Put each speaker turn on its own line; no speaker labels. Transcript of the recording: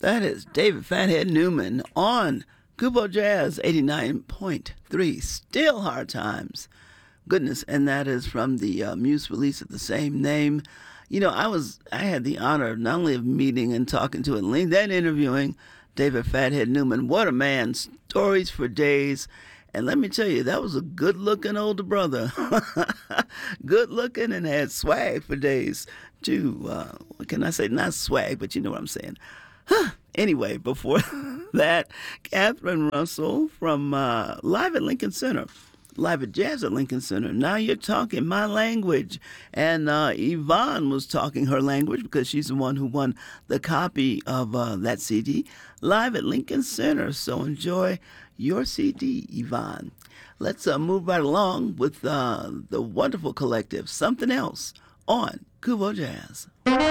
That is David Fathead Newman on Kubo Jazz 89.3. Still Hard Times. Goodness, and that is from the Muse release of the same name. You know, I had the honor not only of meeting and talking to and then interviewing David Fathead Newman. What a man. Stories for days. And let me tell you, that was a good-looking older brother. Good-looking and had swag for days, too. What can I say? Not swag, but you know what I'm saying. Anyway, before that, Catherine Russell from Live at Lincoln Center. Live at Jazz at Lincoln Center. Now you're talking my language. And Yvonne was talking her language because she's the one who won the copy of that CD. Live at Lincoln Center. So enjoy your CD, Yvonne. Let's move right along with the wonderful collective, Something Else, on Kubo Jazz.